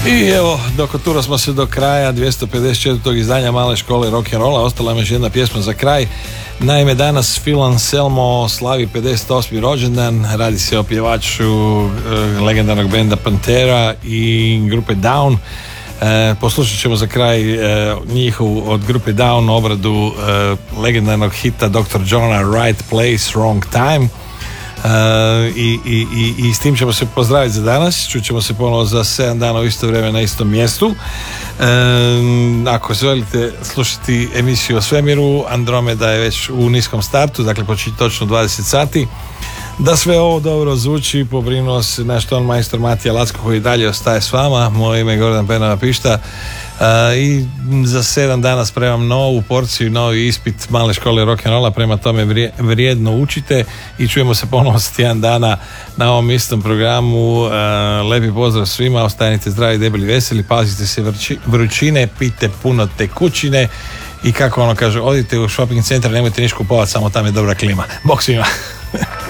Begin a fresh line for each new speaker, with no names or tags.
I evo, dokotura smo se do kraja 254. izdanja Male škole rock'n'rolla. Ostala nam još jedna pjesma za kraj. Naime, danas Phil Anselmo slavi 58. rođendan. Radi se o pjevaču legendarnog benda Pantera i grupe Down. Poslušat ćemo za kraj njihovu od grupe Down obradu legendarnog hita Dr. Johna Right Place, Wrong Time. I s tim ćemo se pozdraviti za danas. Čućemo se ponovo za 7 dana u isto vrijeme na istom mjestu. Ako želite slušati emisiju o svemiru, Andromeda je već u niskom startu, dakle počinje točno 20 sati. Da sve ovo dobro zvuči, pobrinuo se naš ton majstor Matija Lacko koji dalje ostaje s vama. Moje ime je Gordan Penava Pišta. I za 7 dana spremam novu porciju, novi ispit Male škole rock'n'rolla, prema tome vrijedno učite i čujemo se ponovo s tjedan dana na ovom istom programu. Lepi pozdrav svima, ostanite zdravi, debeli, veseli, pazite se vrućine, pite puno tekućine i kako ono kaže, odite u shopping centar, nemojte ništa kupovati, samo tam je dobra klima. Bok svima.